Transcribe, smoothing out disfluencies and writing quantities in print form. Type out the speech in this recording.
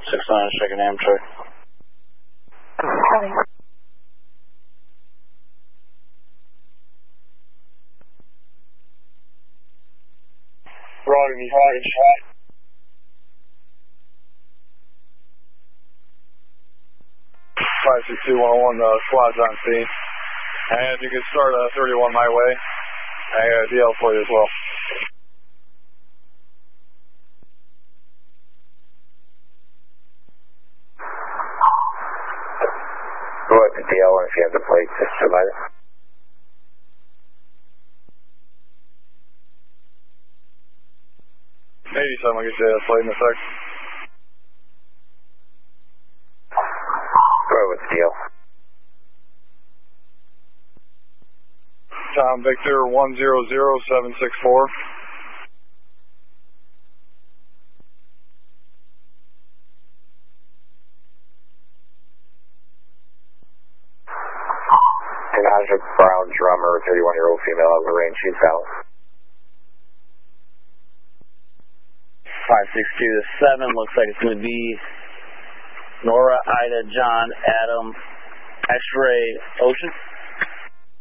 6-9, checking Amtrak. Copy. Roger, me hot. 562-101, squad's on scene. And you can start 31 my way. I got a DL for you as well. Go ahead to DL if you have the plate, just provide it. Anytime I'll get you a plate in a sec. Go ahead with the DL. Tom Victor 100764. Naja Brown drummer, 31-year-old female out of Lorraine, she's out. 562-7, looks like it's going to be Nora, Ida, John, Adam, X-Ray, Ocean.